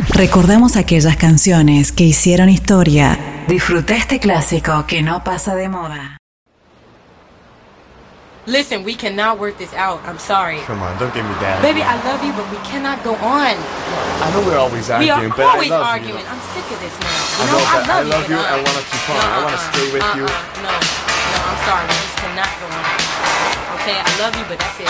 Recordamos aquellas canciones que hicieron historia. Disfruta este clásico que no pasa de moda. Listen, we cannot work this out. I'm sorry. Come on, don't get me down. Baby, I love you, but we cannot go on. I know we're always arguing, We but are always I love arguing. you. I'm sick of this now. I know, but I love you. I want to keep on. I want to stay with you. No, I'm sorry. We just cannot go on. Okay, I love you, but that's it.